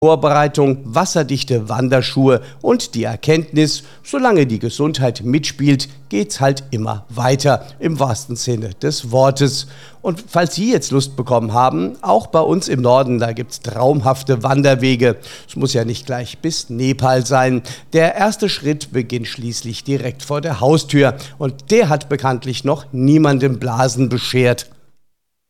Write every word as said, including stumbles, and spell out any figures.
Vorbereitung, wasserdichte Wanderschuhe und die Erkenntnis, solange die Gesundheit mitspielt, geht's halt immer weiter, im wahrsten Sinne des Wortes. Und falls Sie jetzt Lust bekommen haben, auch bei uns im Norden, da gibt's traumhafte Wanderwege. Es muss ja nicht gleich bis Nepal sein. Der erste Schritt beginnt schließlich direkt vor der Haustür und der hat bekanntlich noch niemandem Blasen beschert.